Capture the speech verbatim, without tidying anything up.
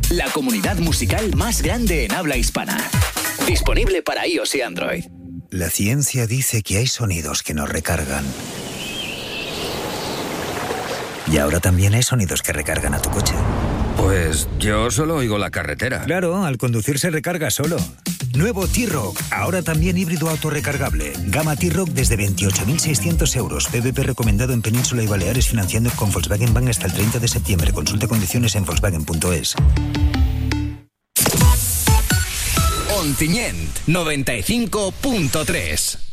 la comunidad musical más grande en habla hispana. Disponible para iOS y Android. La ciencia dice que hay sonidos que nos recargan. Y ahora también hay sonidos que recargan a tu coche. Pues yo solo oigo la carretera. Claro, al conducir se recarga solo. Nuevo T-Rock, ahora también híbrido autorrecargable. Gama T-Rock desde veintiocho mil seiscientos euros. P V P recomendado en Península y Baleares, financiando con Volkswagen Bank hasta el treinta de septiembre. Consulte condiciones en volkswagen punto es. Ontinyent noventa y cinco punto tres.